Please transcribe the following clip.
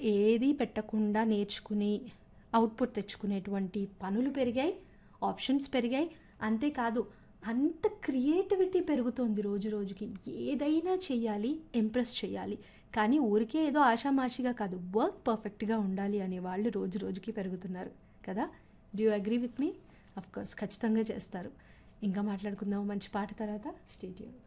ఏది పెట్టకుండా నేర్చుకుని అవుట్పుట్ తెచ్చుకునేటువంటి పనులు పెరిగాయి, ఆప్షన్స్ పెరిగాయి. అంతేకాదు అంత క్రియేటివిటీ పెరుగుతోంది రోజు రోజుకి. ఏదైనా చెయ్యాలి, ఇంప్రెస్ చేయాలి. కానీ ఊరికే ఏదో ఆషామాషిగా కాదు, వర్క్ పర్ఫెక్ట్గా ఉండాలి అనే వాళ్ళు రోజు రోజుకి పెరుగుతున్నారు కదా. Do you agree with me? Of course ఖచ్చితంగా చేస్తారు. ఇంకా మాట్లాడుకుందాం మంచి పాట తర్వాత. Stay tuned.